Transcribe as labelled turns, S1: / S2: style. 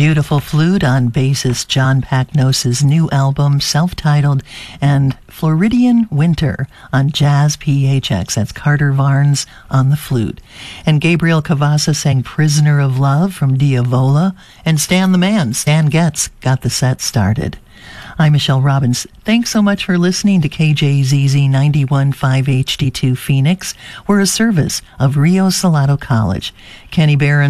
S1: Beautiful Flute on bassist John Pagnos' new album, self-titled, and Floridian Winter on Jazz PHX. That's Carter Varnes on the flute. And Gabriel Cavassa sang Prisoner of Love from Diavola. And Stan the Man, Stan Getz, got the set started. I'm Michelle Robbins. Thanks so much for listening to KJZZ 91.5 HD2 Phoenix. We're a service of Rio Salado College. Kenny Barron